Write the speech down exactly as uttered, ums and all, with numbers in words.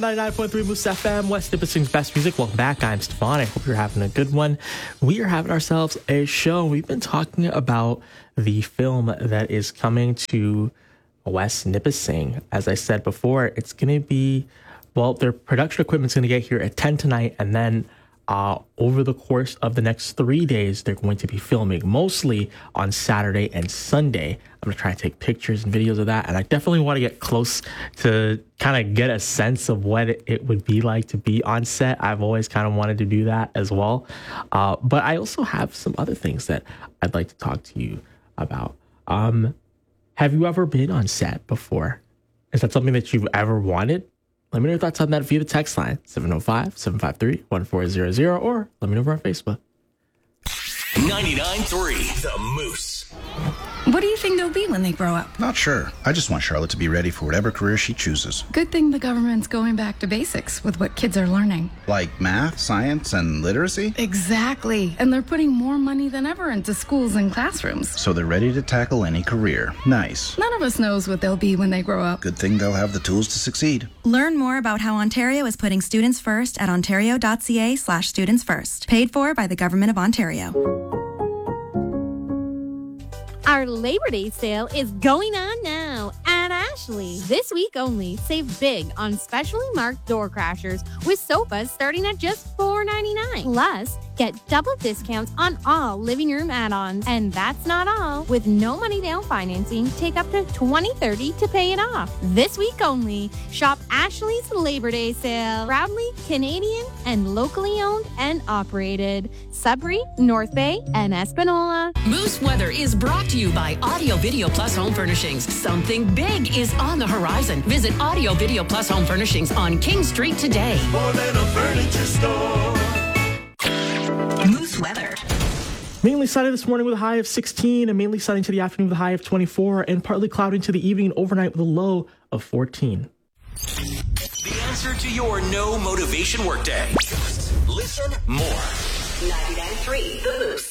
ninety-nine point three Moose F M, West Nipissing's best music. Welcome back. I'm Stefan. I hope you're having a good one. We are having ourselves a show. We've been talking about the film that is coming to West Nipissing. As I said before, it's going to be, well, their production equipment's going to get here at ten tonight, and then uh, over the course of the next three days, they're going to be filming, mostly on Saturday and Sunday. I'm going to try to take pictures and videos of that, and I definitely want to get close to kind of get a sense of what it, it would be like to be on set. I've always kind of wanted to do that as well. Uh, but I also have some other things that I'd like to talk to you about. Um, have you ever been on set before? Is that something that you've ever wanted? Let me know your thoughts on that via the text line, seven oh five, seven five three, one four zero zero, or let me know over on Facebook. ninety-nine point three The Moose. What do you think they'll be when they grow up? Not sure. I just want Charlotte to be ready for whatever career she chooses. Good thing the government's going back to basics with what kids are learning. Like math, science, and literacy? Exactly. And they're putting more money than ever into schools and classrooms. So they're ready to tackle any career. Nice. None of us knows what they'll be when they grow up. Good thing they'll have the tools to succeed. Learn more about how Ontario is putting students first at ontario.ca slash students first. Paid for by the Government of Ontario. Our Labor Day sale is going on now at Ashley. This week only, save big on specially marked door crashers with sofas starting at just four ninety-nine. Plus, get double discounts on all living room add-ons. And that's not all. With no money down financing, take up to twenty thirty to pay it off. This week only, shop Ashley's Labor Day sale. Proudly Canadian and locally owned and operated. Sudbury, North Bay, and Espanola. Moose Weather is brought to you by Audio Video Plus Home Furnishings. Something big is on the horizon. Visit Audio Video Plus Home Furnishings on King Street today. More than a furniture store. Moose Weather. Mainly sunny this morning with a high of sixteen, and mainly sunny to the afternoon with a high of twenty-four, and partly cloudy into the evening and overnight with a low of fourteen. The answer to your no motivation workday. Listen more. ninety-nine point three The Moose.